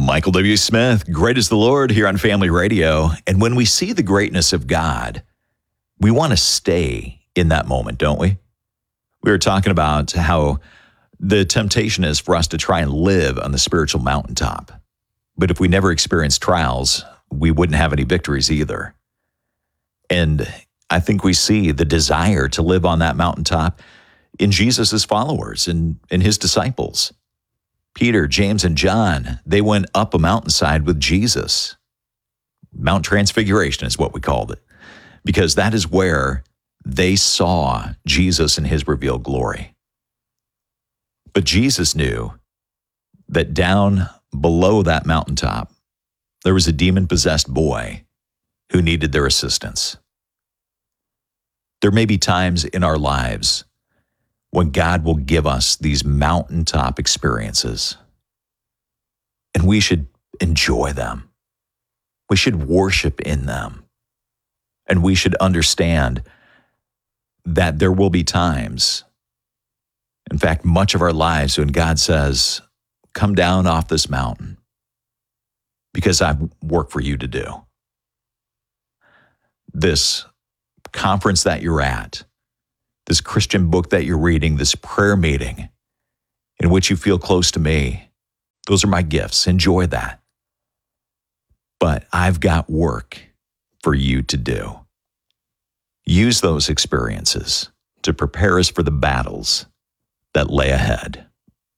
Michael W. Smith, great is the Lord here on Family Radio. And when we see the greatness of God, we want to stay in that moment, don't we? We were talking about how the temptation is for us to try and live on the spiritual mountaintop. But if we never experience trials, we wouldn't have any victories either. And I think we see the desire to live on that mountaintop in Jesus' followers and in his disciples. Peter, James, and John, they went up a mountainside with Jesus. Mount Transfiguration is what we called it, because that is where they saw Jesus in his revealed glory. But Jesus knew that down below that mountaintop, there was a demon-possessed boy who needed their assistance. There may be times in our lives when God will give us these mountaintop experiences, and we should enjoy them. We should worship in them, and we should understand that there will be times, in fact, much of our lives, when God says, come down off this mountain because I have work for you to do. This conference that you're at, this Christian book that you're reading, this prayer meeting in which you feel close to me, those are my gifts. Enjoy that. But I've got work for you to do. Use those experiences to prepare us for the battles that lay ahead.